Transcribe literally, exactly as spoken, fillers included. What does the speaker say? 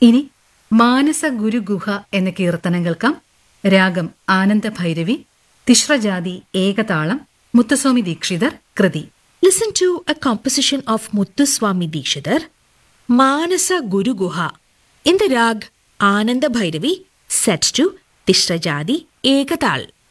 ഇനി മാനസ ഗുരുഗുഹ എന്ന കീർത്തനം കേൾക്കാം. രാഗം ആനന്ദഭൈരവി, തിശ്രജാതി ഏകതാളം, മുത്തുസ്വാമി ദീക്ഷിതർ കൃതി. Listen to a composition of Muthuswami Dikshidhar, Manasa Guru Guha, in the rag Ananda Bhairavi, set to Tishrajadi Ekatal.